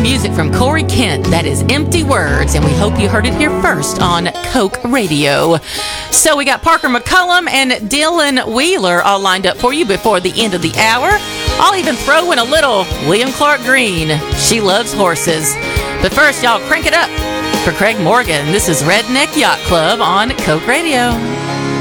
music from Corey Kent. That is Empty Words, and we hope you heard it here first on Coke Radio. So we got Parker McCullum and Dylan Wheeler all lined up for you before the end of the hour. I'll even throw in a little William Clark Green. She loves horses. But first, y'all crank it up for Craig Morgan. This is Redneck Yacht Club on Coke Radio.